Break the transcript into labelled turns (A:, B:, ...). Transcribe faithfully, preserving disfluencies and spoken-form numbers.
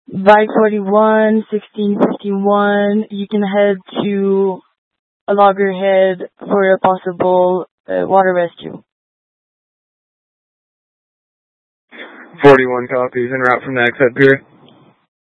A: Bike forty-one, sixteen fifty-one, you can head to a loggerhead for a possible uh, water rescue.
B: forty-one copies, en route from the exit pier.